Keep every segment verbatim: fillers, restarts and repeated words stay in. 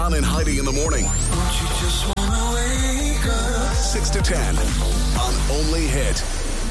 John and Heidi in the morning. Don't you just wanna wake up? six to ten on Only Hit.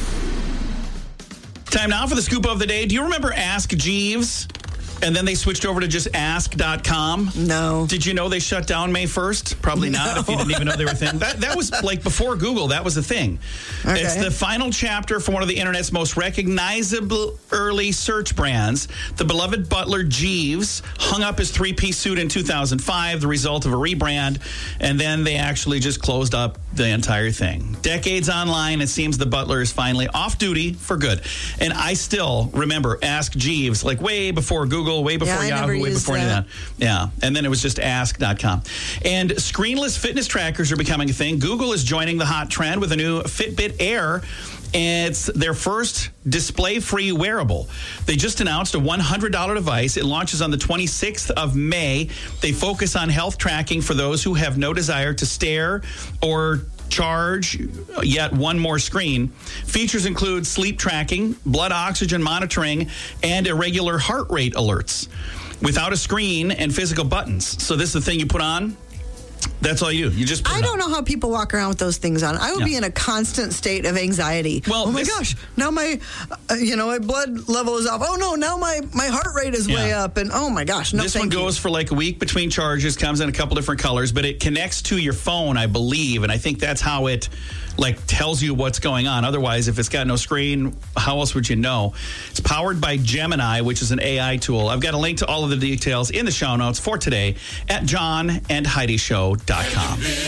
Time now for the scoop of the day. Do you remember Ask Jeeves? And then they switched over to just ask dot com. No. Did you know they shut down May first? Probably not, No. if you didn't even know they were a thing. That, that was like before Google. That was the thing. Okay. It's the final chapter for one of the internet's most recognizable early search brands. The beloved butler Jeeves hung up his three-piece suit in two thousand five, the result of a rebrand, and then they actually just closed up the entire thing. Decades online, it seems the butler is finally off duty for good. And I still remember Ask Jeeves, like way before Google, way before Yeah, I Yahoo, never way used before any of that. that. Yeah, and then it was just ask dot com. And screenless fitness trackers are becoming a thing. Google is joining the hot trend with a new Fitbit Air. It's their first display-free wearable. They just announced a one hundred dollars device. It launches on the twenty-sixth of May. They focus on health tracking for those who have no desire to stare or charge yet one more screen. Features include sleep tracking, blood oxygen monitoring, and irregular heart rate alerts without a screen and physical buttons. So this is the thing you put on. That's all you do. You just put I it don't on. know how people walk around with those things on. I would Yeah. be in a constant state of anxiety. Well, oh my this- gosh, now my, uh, you know, my blood level is off. Oh no, now my, my heart rate is way Yeah. up. And oh my gosh, no This thank one you. goes for like a week between charges, comes in a couple different colors, but it connects to your phone, I believe, and I think that's how it like tells you what's going on. Otherwise, if it's got no screen, how else would you know? It's powered by Gemini, which is an A I tool. I've got a link to all of the details in the show notes for today at john and heidi show dot com.